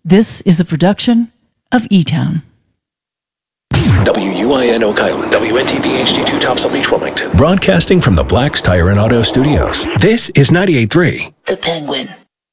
This is a production of E-Town. WUIN Oak Island, WNTB HD2 Topsail Beach, Wilmington. Broadcasting from the Black's Tire and Auto Studios. This is 98.3 The Penguin.